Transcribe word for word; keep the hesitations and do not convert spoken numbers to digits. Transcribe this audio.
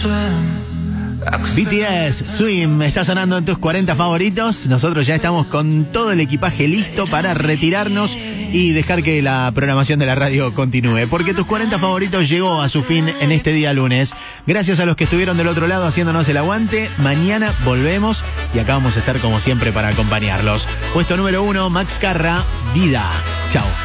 B T S, Swim, está sonando en tus cuarenta favoritos. Nosotros ya estamos con todo el equipaje listo para retirarnos y dejar que la programación de la radio continúe, porque tus cuarenta favoritos llegó a su fin en este día lunes. Gracias a los que estuvieron del otro lado haciéndonos el aguante. Mañana volvemos y acá vamos a estar como siempre para acompañarlos. Puesto número uno, Max Carra, Vida. Chao.